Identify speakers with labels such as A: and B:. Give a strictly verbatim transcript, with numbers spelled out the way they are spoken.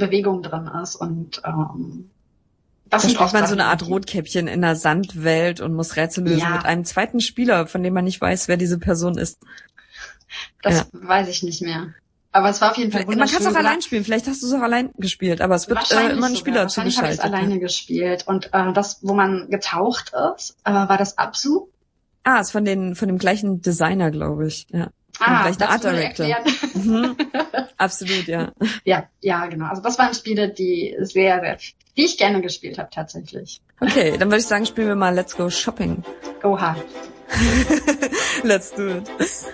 A: Bewegung drin ist und ähm,
B: das da sind auch man so eine Art Rotkäppchen in der Sandwelt und muss Rätsel lösen ja. mit einem zweiten Spieler, von dem man nicht weiß, wer diese Person ist.
A: Das ja. weiß ich nicht mehr. Aber es war auf jeden Fall wunderschön.
B: Man kann es auch allein spielen. Vielleicht hast du es auch allein gespielt, aber es wird äh, immer ein Spieler zugeschaltet.
A: Wahrscheinlich habe ich es alleine gespielt. Und äh, das, wo man getaucht ist, äh, war das Absu.
B: Ah, ist von den von dem gleichen Designer, glaube ich. Ja.
A: Ah,
B: gleichen Art Director. Mhm. Absolut, ja.
A: Ja, ja, genau. Also das waren Spiele, die sehr, sehr, die ich gerne gespielt habe tatsächlich.
B: Okay, dann würde ich sagen, spielen wir mal Let's Go Shopping.
A: Oha.
B: Let's do it.